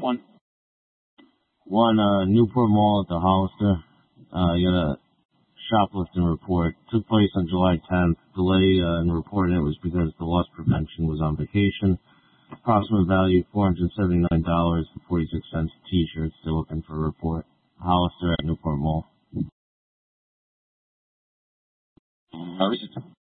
one. Newport Mall at the Hollister. You got a shoplifting report. Took place on July 10th. Delay in reporting it was because the loss prevention was on vacation. Approximate value $479.46 T-shirt. Still looking for a report. Hollister at Newport Mall.